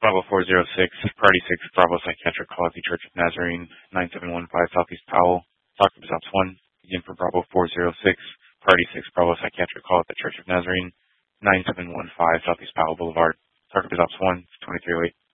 Bravo 406, Priority 6, Bravo Psychiatric Call at the Church of Nazarene, 9715 Southeast Powell. Talk to Ops 1. Again for Bravo 406, Priority 6, Bravo Psychiatric Call at the Church of Nazarene, 9715 Southeast Powell Boulevard. Talk to Ops 1, 2308.